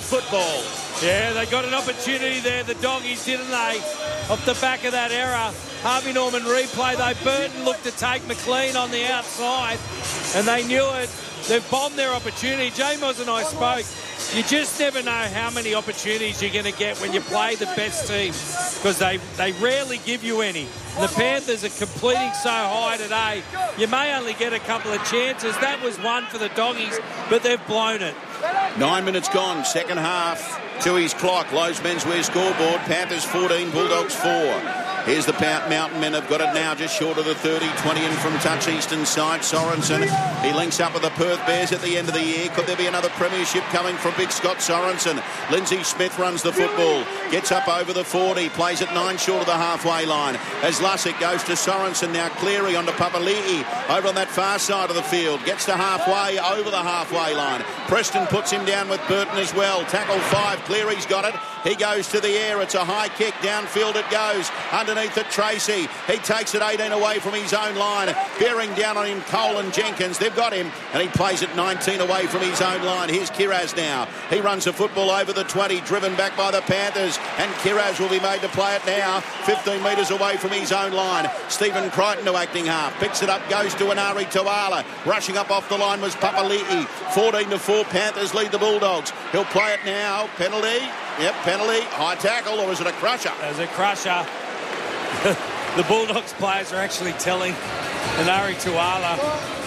football. Yeah, they got an opportunity there, the Doggies, didn't they? Off the back of that error. Harvey Norman replay, though. Burton looked to take McLean on the outside, and they knew it. They've bombed their opportunity. J-Moz and I spoke. You just never know how many opportunities you're going to get when you play the best team, because they rarely give you any. The Panthers are completing so high today, you may only get a couple of chances. That was one for the Doggies, but they've blown it. 9 minutes gone, second half. Tui's clock, Lowe's menswear scoreboard. Panthers 14, Bulldogs 4. Here's the Mountain Men have got it now just short of the 30, 20 in from touch eastern side. Sorensen, he links up with the Perth Bears at the end of the year. Could there be another premiership coming from Big Scott Sorensen? Lindsay Smith runs the football, gets up over the 40, plays at 9 short of the halfway line. As Lussick goes to Sorensen, now Cleary onto Papali'i over on that far side of the field. Gets to halfway, over the halfway line. Preston puts him down with Burton as well. Tackle 5, Cleary's got it. He goes to the air. It's a high kick. Downfield it goes. Underneath it, Tracy. He takes it 18 away from his own line. Bearing down on him, Cole and Jenkins. They've got him. And he plays it 19 away from his own line. Here's Kiraz now. He runs the football over the 20, driven back by the Panthers. And Kiraz will be made to play it now. 15 metres away from his own line. Stephen Crichton to acting half. Picks it up, goes to Anari Tuala. Rushing up off the line was Papali'i. 14-4, Panthers lead the Bulldogs. He'll play it now. Penalty. Yep, penalty. High tackle, or is it a crusher? There's a crusher. The Bulldogs players are actually telling Anari Tuala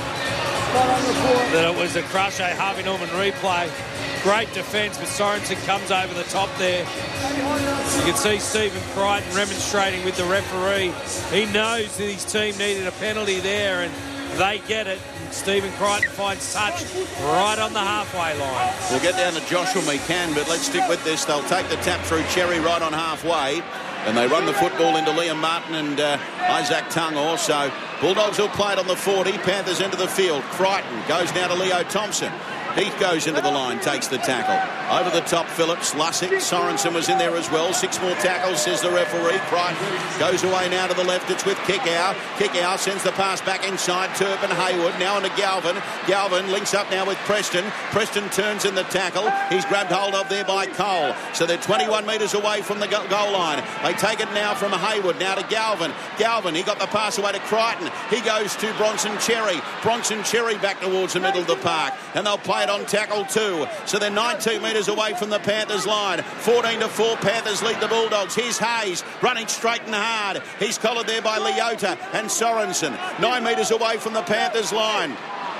that it was a crusher. Harvey Norman replay. Great defence, but Sorensen comes over the top there. You can see Stephen Crichton remonstrating with the referee. He knows that his team needed a penalty there, and they get it. Stephen Crichton finds touch right on the halfway line. We'll get down to Josh when we can, but let's stick with this. They'll take the tap through Cherry right on halfway, and they run the football into Liam Martin and Isaac Tung also. Bulldogs will play it on the 40. Panthers into the field. Crichton goes now to Leo Thompson. He goes into the line, takes the tackle. Over the top, Phillips, Lussick, Sorensen was in there as well. 6 more tackles, says the referee. Crichton goes away now to the left. It's with Kickow. Kickow sends the pass back inside. Turpin, Hayward, now onto Galvin. Galvin links up now with Preston. Preston turns in the tackle. He's grabbed hold of there by Cole. So they're 21 metres away from the goal line. They take it now from Hayward, now to Galvin. Galvin, he got the pass away to Crichton. He goes to Bronson Cherry. Bronson Cherry back towards the middle of the park. And they'll play it on tackle 2. So they're 19 metres away from the Panthers line. 14-4, Panthers lead the Bulldogs. Here's Hayes running straight and hard. He's collared there by Leota and Sorensen. 9 metres away from the Panthers line.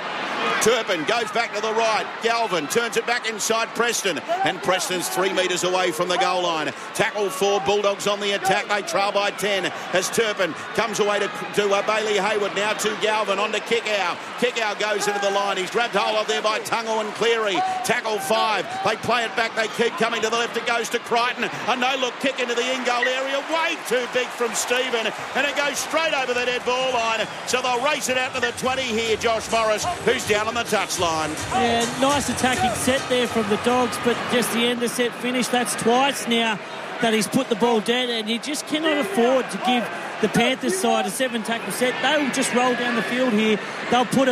Turpin goes back to the right. Galvin turns it back inside Preston. And Preston's 3 metres away from the goal line. Tackle 4, Bulldogs on the attack. They trail by 10 as Turpin comes away to Bailey Hayward. Now to Galvin, on to Kickow. Kickow goes into the line. He's grabbed hold of there by Tungo and Cleary. Tackle 5. They play it back. They keep coming to the left. It goes to Crichton. A no-look kick into the in-goal area. Way too big from Stephen. And it goes straight over the dead ball line. So they'll race it out to the 20 here, Josh Morris, who's down on the touchline. Yeah, nice attacking set there from the Dogs, but just the end of set finish. That's twice now that he's put the ball down, and you just cannot afford to give the Panthers side a 7-tackle set. They'll just roll down the field here. They'll put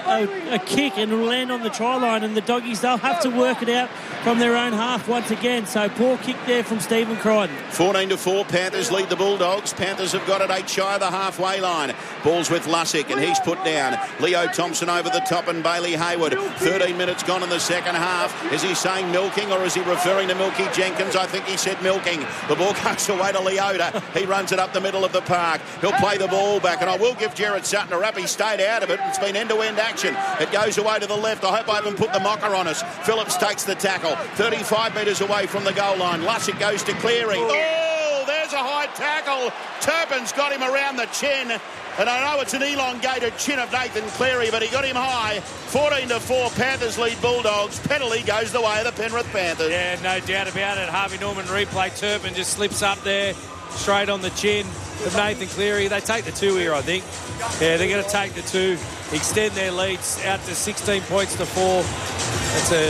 a kick and it'll land on the try line, and the Doggies, they'll have to work it out from their own half once again. So poor kick there from Stephen Crichton. 14-4, Panthers lead the Bulldogs. Panthers have got it 8 shy of the halfway line. Ball's with Lussick, and he's put down. Leo Thompson over the top and Bailey Hayward. 13 minutes gone in the second half. Is he saying milking, or is he referring to Milky Jenkins? I think he said milking. The ball goes away to Leota. He runs it up the middle of the park. He'll play the ball back, and I will give Jared Sutton a rap. He stayed out of it. It's been end-to-end action. It goes away to the left. I hope I haven't put the mocker on us. Phillips takes the tackle. 35 metres away from the goal line. Lussick goes to Cleary. Oh, there's a high tackle. Turpin's got him around the chin. And I know it's an elongated chin of Nathan Cleary, but he got him high. 14-4, Panthers lead Bulldogs. Penalty goes the way of the Penrith Panthers. Yeah, no doubt about it. Harvey Norman replay. Turpin just slips up there, straight on the chin of Nathan Cleary. They take the 2 here, I think. Yeah, they're going to take the 2, extend their leads out to 16 points to 4. That's a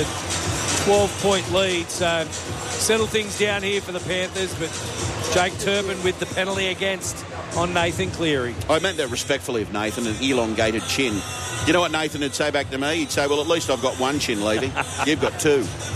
12-point lead. So settle things down here for the Panthers, but Jake Turpin with the penalty against on Nathan Cleary. I meant that respectfully of Nathan, an elongated chin. You know what Nathan would say back to me? He'd say, well, at least I've got 1 chin, Levy. You've got 2.